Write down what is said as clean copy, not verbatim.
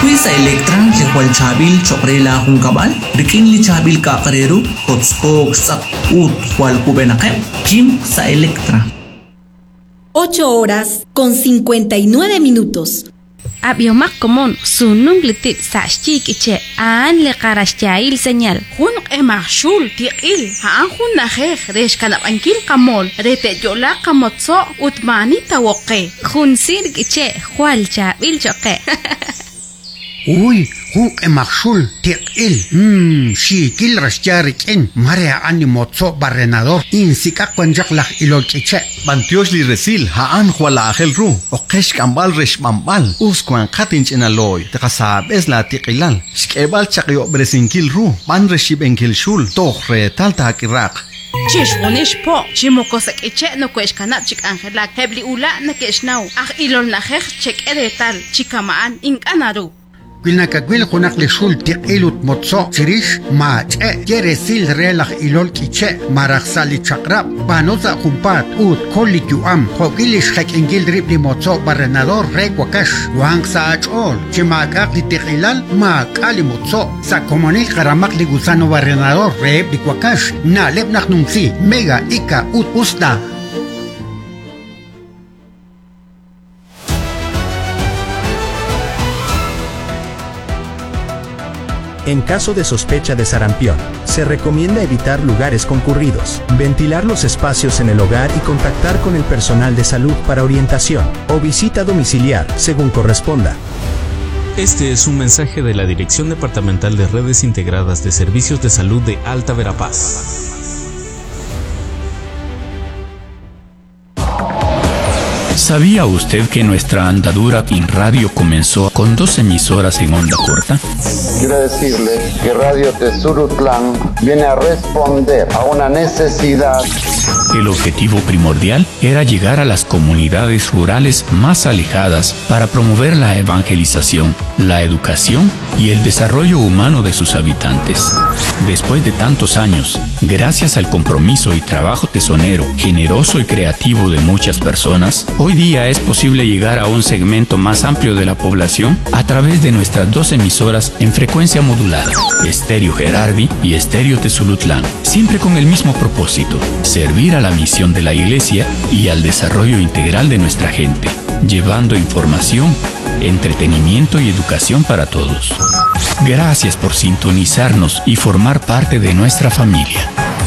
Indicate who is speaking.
Speaker 1: Quiz sa Electra, Jekwal Chabil, Chokrela Akong Kabal, Rikin Li Chabil Kakareru, Kotskog Sak Ut, Hual Kubenakep, Kim sa Electra.
Speaker 2: 8:59.
Speaker 3: Abiomak komon sunung litit sa chik iche an le karashyail señal.
Speaker 4: Hun emashul tiqil haan hun najej resh kanabankil kamol rete yola kamotso utmani tawoke.
Speaker 3: Hun sirg iche hual chabil choke.
Speaker 5: Uy, huk emakshul tiqil. Shikil rashyarik marea animotso barrenador. Insika kwanjaklach ilolkiche.
Speaker 6: Bantiosh li resil haan huala agel ru. Okesh kambal resh mambal. Uskwan katinch enaloy. Tekasab es la tiqilal. Shkebal chakyo bresinkil ru. Ban reshib enkil shul. Toch re talta hakirak.
Speaker 4: Chishwonish po, chimokosek iche no kwesh kanap chik angelak. Hebli ula na keshnau. Ilol najej chek edetal. Chikamaan inkanaru.
Speaker 5: Quilnacaquil junac le shul tiqilut motso chirish ma quiere sil relaj ilol kiche maraxali chakrap panoza jumpat ut kolit yuam hokilish hekingil ribli motso barrenador re wakash wang sa achol chimakak li tiqilal ma kali motso sa komonil karamak li gusano barrenador re wakash na lebnak nungsi mega ika ut usta.
Speaker 7: En caso de sospecha de sarampión, se recomienda evitar lugares concurridos, ventilar los espacios en el hogar y contactar con el personal de salud para orientación o visita domiciliar, según corresponda.
Speaker 8: Este es un mensaje de la Dirección Departamental de Redes Integradas de Servicios de Salud de Alta Verapaz.
Speaker 9: ¿Sabía usted que nuestra andadura en radio comenzó con 2 emisoras en onda corta?
Speaker 10: Quiero decirle que Radio Tezurutlán viene a responder a una necesidad.
Speaker 9: El objetivo primordial era llegar a las comunidades rurales más alejadas para promover la evangelización, la educación y el desarrollo humano de sus habitantes. Después de tantos años, gracias al compromiso y trabajo tesonero, generoso y creativo de muchas personas, hoy día es posible llegar a un segmento más amplio de la población a través de nuestras 2 emisoras en frecuencia modulada, Estéreo Gerardi y Estéreo Tezulutlán, siempre con el mismo propósito: servir a la misión de la Iglesia y al desarrollo integral de nuestra gente, llevando información, entretenimiento y educación para todos. Gracias por sintonizarnos y formar parte de nuestra familia.